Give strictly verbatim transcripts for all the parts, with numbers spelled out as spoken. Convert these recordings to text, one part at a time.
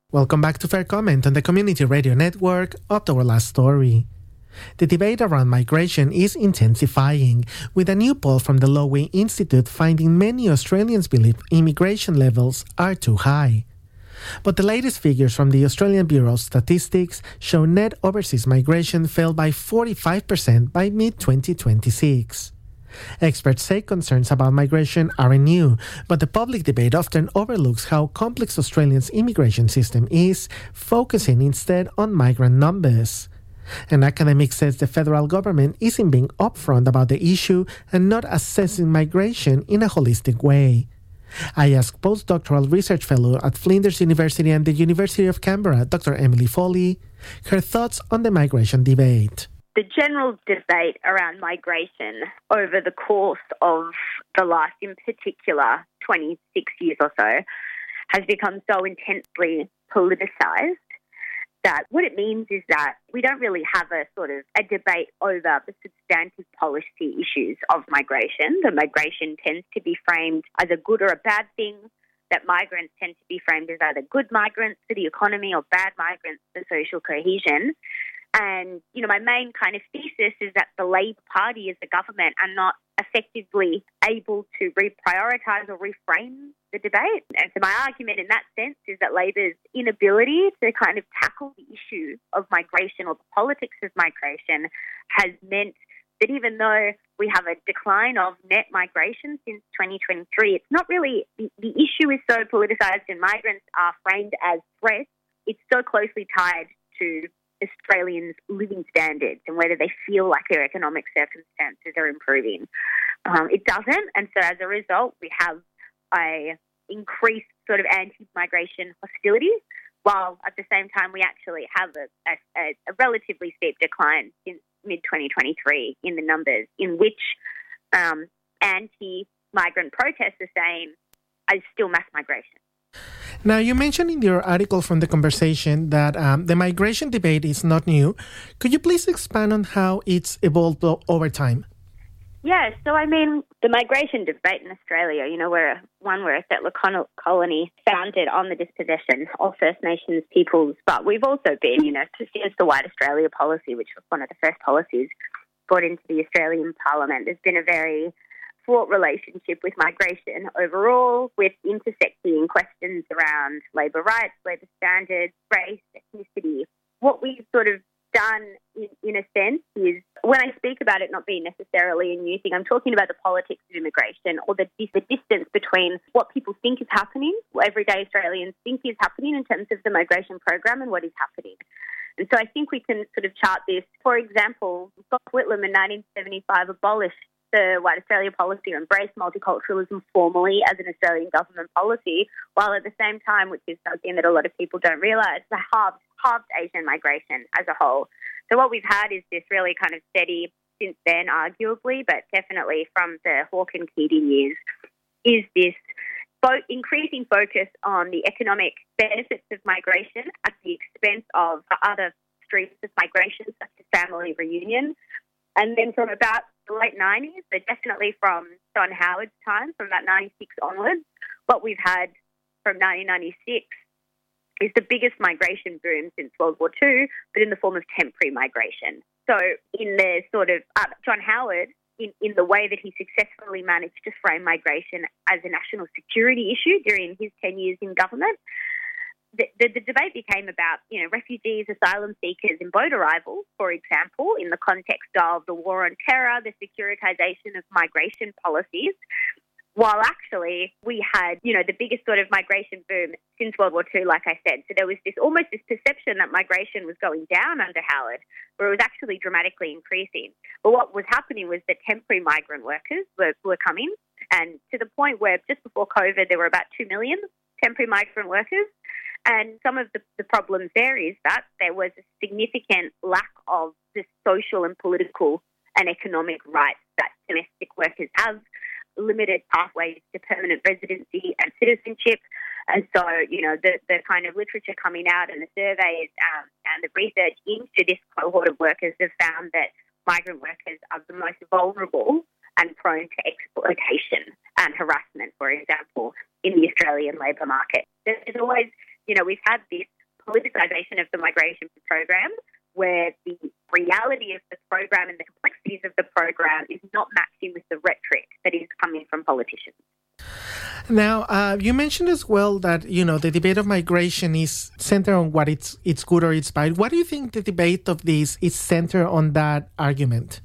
Welcome back to Fair Comment on the Community Radio Network. Up to our last story. The debate around migration is intensifying, with a new poll from the Lowy Institute finding many Australians believe immigration levels are too high. But the latest figures from the Australian Bureau of Statistics show net overseas migration fell by forty-five percent by mid twenty twenty-six. Experts say concerns about migration aren't new, but the public debate often overlooks how complex Australia's immigration system is, focusing instead on migrant numbers. An academic says the federal government isn't being upfront about the issue and not assessing migration in a holistic way. I asked postdoctoral research fellow at Flinders University and the University of Canberra, Doctor Emily Foley, her thoughts on the migration debate. The general debate around migration over the course of the last, in particular, twenty-six years or so, has become so intensely politicised that what it means is that we don't really have a sort of a debate over the substantive policy issues of migration. The migration tends to be framed as a good or a bad thing, that migrants tend to be framed as either good migrants for the economy or bad migrants for social cohesion. And, you know, my main kind of thesis is that the Labor Party as a government are not effectively able to reprioritise or reframe the debate. And so my argument in that sense is that Labor's inability to kind of tackle the issue of migration or the politics of migration has meant that even though we have a decline of net migration since twenty twenty-three, it's not really, the, the issue is so politicised and migrants are framed as threats. It's so closely tied to Australians' living standards and whether they feel like their economic circumstances are improving. Um, it doesn't, and so as a result, we have a increased sort of anti-migration hostility, while at the same time we actually have a, a, a relatively steep decline since mid twenty twenty-three in the numbers in which um, anti-migrant protests are saying is still mass migration. Now, you mentioned in your article from The Conversation that um, the migration debate is not new. Could you please expand on how it's evolved o- over time? Yeah, so I mean, the migration debate in Australia, you know, we're one, we're a settler con- colony founded on the dispossession of First Nations peoples, but we've also been, you know, since the White Australia policy, which was one of the first policies brought into the Australian Parliament, there's been a very fraught relationship with migration overall, with intersecting questions around labour rights, labour standards, race, ethnicity. What we've sort of done in, in a sense is, when I speak about it not being necessarily a new thing, I'm talking about the politics of immigration, or the, the distance between what people think is happening, what everyday Australians think is happening in terms of the migration program and what is happening. And so I think we can sort of chart this. For example, Gough Whitlam in nineteen seventy-five abolished the White Australia policy, or embraced multiculturalism formally as an Australian government policy, while at the same time, which is something that a lot of people don't realise, the halved, halved Asian migration as a whole. So what we've had is this really kind of steady, since then arguably, but definitely from the Hawke and Keating years, is this fo- increasing focus on the economic benefits of migration at the expense of other streams of migration, such as family reunion. And then from about the late nineties, but definitely from John Howard's time, from about ninety-six onwards, what we've had from nineteen ninety-six is the biggest migration boom since World War Two, but in the form of temporary migration. So in the sort of, uh, John Howard, in, in the way that he successfully managed to frame migration as a national security issue during his ten years in government, The, the, the debate became about, you know, refugees, asylum seekers and boat arrivals, for example, in the context of the war on terror, the securitization of migration policies, while actually we had, you know, the biggest sort of migration boom since World War Two, like I said. So there was this almost this perception that migration was going down under Howard, where it was actually dramatically increasing. But what was happening was that temporary migrant workers were, were coming, and to the point where just before COVID there were about two million temporary migrant workers. And some of the, the problems there is that there was a significant lack of the social and political and economic rights that domestic workers have, limited pathways to permanent residency and citizenship. And so, you know, the, the kind of literature coming out and the surveys um, and the research into this cohort of workers have found that migrant workers are the most vulnerable and prone to exploitation and harassment, for example, in the Australian labour market. There's always, you know, we've had this politicisation of the migration program, where the reality of the program and the complexities of the program is not matching with the rhetoric that is coming from politicians. Now, uh, you mentioned as well that, you know, the debate of migration is centered on what it's it's good or it's bad. What do you think the debate of this is centered on that argument?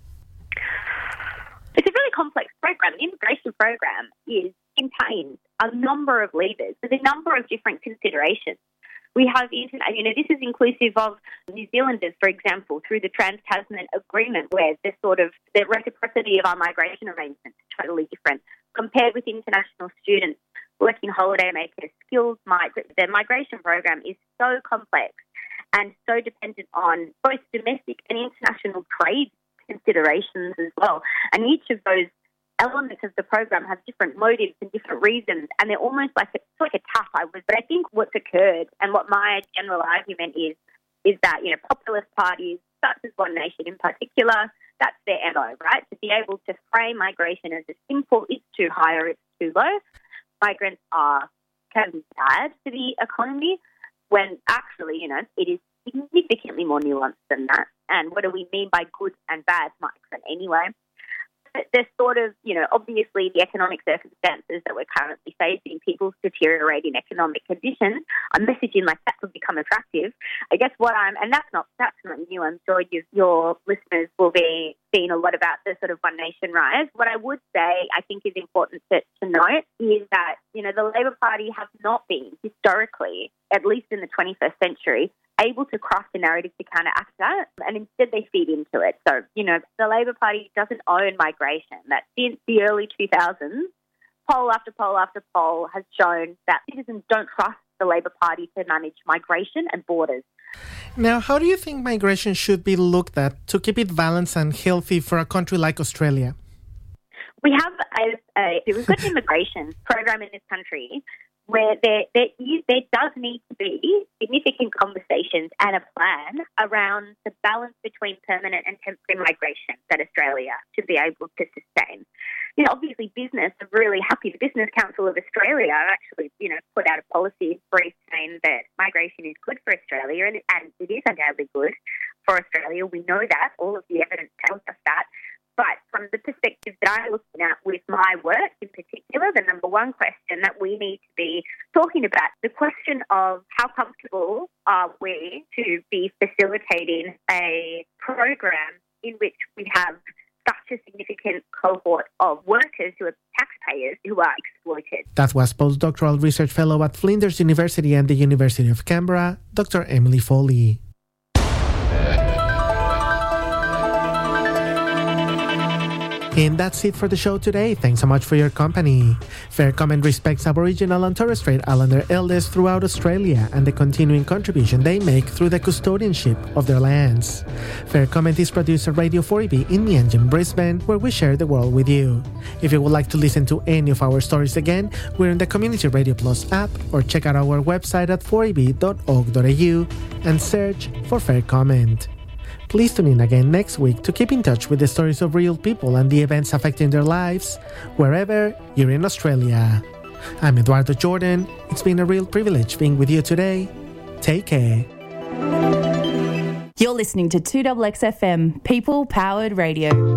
It's a really complex program. The immigration program is contains a number of levers. There's a number of different considerations. We have, you know, this is inclusive of New Zealanders, for example, through the Trans-Tasman Agreement, where the sort of the reciprocity of our migration arrangements is totally different compared with international students, working holidaymakers, skills migrants. The migration program is so complex and so dependent on both domestic and international trade considerations as well. And each of those elements of the program have different motives and different reasons, and they're almost like a, it's like a tap. I was, but I think what's occurred, and what my general argument is, is that, you know, populist parties, such as One Nation in particular, that's their M O, right? To be able to frame migration as a simple, it's too high or it's too low. Migrants are can be bad for the economy, when actually, you know, it is significantly more nuanced than that. And what do we mean by good and bad migrant anyway? There's sort of, you know, obviously the economic circumstances that we're currently facing, people's deteriorating economic conditions, a messaging like that could become attractive. I guess what I'm, and that's not that's not new. I'm sure you, your listeners will be seeing a lot about the sort of One Nation rise. What I would say, I think, is important to, to note is that, you know, the Labor Party have not been historically, at least in the twenty-first century, able to craft a narrative to counteract that, and instead they feed into it. So, you know, the Labor Party doesn't own migration. That since the early two thousands, poll after poll after poll has shown that citizens don't trust the Labor Party to manage migration and borders. Now, how do you think migration should be looked at to keep it balanced and healthy for a country like Australia? We have a, a we've got an immigration program in this country where there, there, is, there does need to be significant conversations and a plan around the balance between permanent and temporary migration that Australia should be able to sustain. You know, obviously business are really happy. The Business Council of Australia actually, you know, put out a policy brief saying that migration is good for Australia, and, and it is undoubtedly good for Australia. We know that. All of the evidence tells us that. But from the perspective that I'm looking at with my work in particular, the number one question that we need to be talking about, the question of how comfortable are we to be facilitating a program in which we have such a significant cohort of workers who are taxpayers who are exploited. That was postdoctoral research fellow at Flinders University and the University of Canberra, Doctor Emily Foley. And that's it for the show today. Thanks so much for your company. Fair Comment respects Aboriginal and Torres Strait Islander elders throughout Australia and the continuing contribution they make through the custodianship of their lands. Fair Comment is produced at Radio four E B in Meanjin, Brisbane, where we share the world with you. If you would like to listen to any of our stories again, we're in the Community Radio Plus app, or check out our website at four e b dot org dot a u and search for Fair Comment. Please tune in again next week to keep in touch with the stories of real people and the events affecting their lives, wherever you're in Australia. I'm Eduardo Jordan. It's been a real privilege being with you today. Take care. You're listening to two X X F M, People Powered Radio.